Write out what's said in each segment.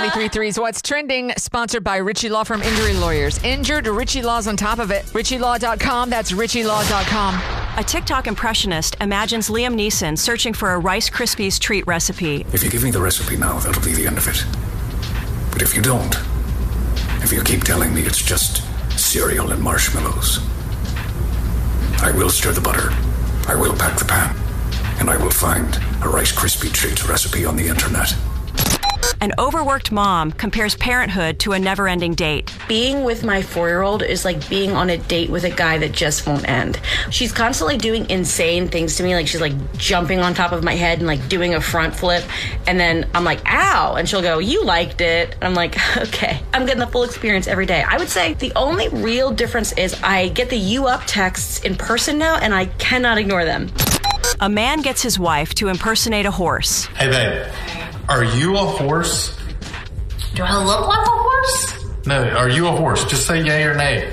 93.3's What's Trending, sponsored by Ritchie Law Firm Injury Lawyers. Injured, Ritchie Law's on top of it. RitchieLaw.com, that's RitchieLaw.com. A TikTok impressionist imagines Liam Neeson searching for a Rice Krispies treat recipe. If you give me the recipe now, that'll be the end of it. But if you don't, if you keep telling me it's just cereal and marshmallows, I will stir the butter, I will pack the pan, and I will find a Rice Krispie treat recipe on the internet. An overworked mom compares parenthood to a never-ending date. Being with my 4-year-old is like being on a date with a guy that just won't end. She's constantly doing insane things to me. Like she's like jumping on top of my head and like doing a front flip. And then I'm like, ow. And she'll go, you liked it. And I'm like, okay. I'm getting the full experience every day. I would say the only real difference is I get the you up texts in person now and I cannot ignore them. A man gets his wife to impersonate a horse. Hey, babe. Are you a horse? Do I look like a horse? No, are you a horse? Just say yay or nay.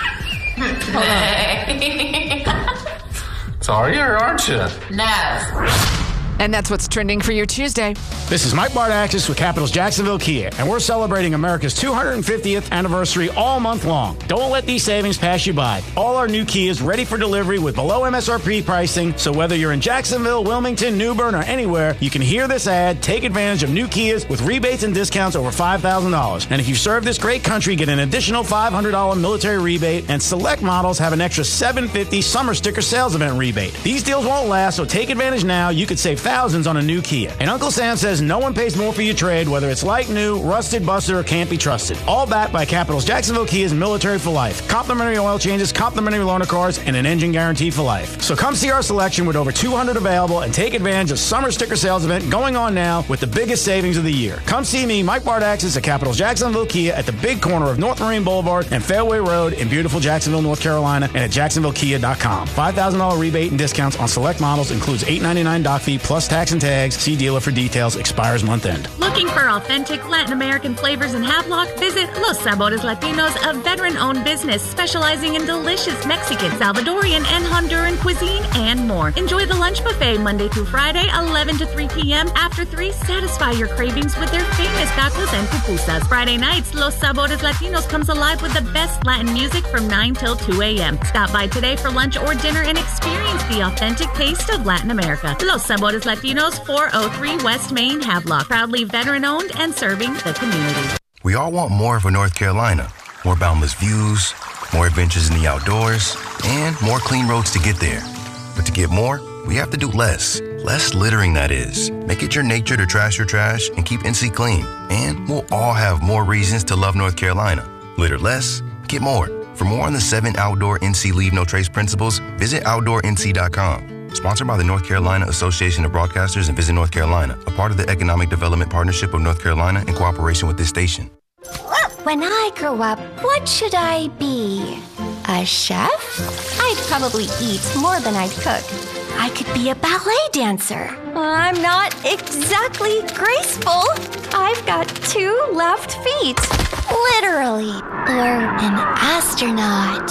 Sorry, or aren't you? No. And that's what's trending for your Tuesday. This is Mike Bardaxis with Capitals Jacksonville Kia, and we're celebrating America's 250th anniversary all month long. Don't let these savings pass you by. All our new Kias ready for delivery with below MSRP pricing, so whether you're in Jacksonville, Wilmington, New Bern, or anywhere, you can hear this ad, take advantage of new Kias with rebates and discounts over $5,000. And if you serve this great country, get an additional $500 military rebate, and select models have an extra $750 summer sticker sales event rebate. These deals won't last, so take advantage now. You could save thousands on a new Kia. And Uncle Sam says no one pays more for your trade, whether it's like new, rusted, busted, or can't be trusted. All backed by Capitals Jacksonville Kia's Military for Life. Complimentary oil changes, complimentary loaner cars, and an engine guarantee for life. So come see our selection with over 200 available and take advantage of summer sticker sales event going on now with the biggest savings of the year. Come see me, Mike Bardaxis, at Capitals Jacksonville Kia at the big corner of North Marine Boulevard and Fairway Road in beautiful Jacksonville, North Carolina, and at JacksonvilleKia.com. $5,000 rebate and discounts on select models includes $899 dock fee plus tax and tags. See dealer for details. Expires month end. Looking for authentic Latin American flavors in Havelock? Visit Los Sabores Latinos, a veteran-owned business specializing in delicious Mexican, Salvadorian, and Honduran cuisine and more. Enjoy the lunch buffet Monday through Friday, 11 to 3 p.m. After 3, satisfy your cravings with their famous tacos and pupusas. Friday nights, Los Sabores Latinos comes alive with the best Latin music from 9 till 2 a.m. Stop by today for lunch or dinner and experience the authentic taste of Latin America. Los Sabores Latinos, 403 West Main, Havelock. Proudly veteran-owned and serving the community. We all want more for North Carolina. More boundless views, more adventures in the outdoors, and more clean roads to get there. But to get more, we have to do less. Less littering, that is. Make it your nature to trash your trash and keep NC clean. And we'll all have more reasons to love North Carolina. Litter less, get more. For more on the 7 outdoor NC Leave No Trace principles, visit OutdoorNC.com. Sponsored by the North Carolina Association of Broadcasters and Visit North Carolina, a part of the Economic Development Partnership of North Carolina in cooperation with this station. When I grow up, what should I be? A chef? I'd probably eat more than I'd cook. I could be a ballet dancer. I'm not exactly graceful. I've got 2 left feet. Literally. Or an astronaut.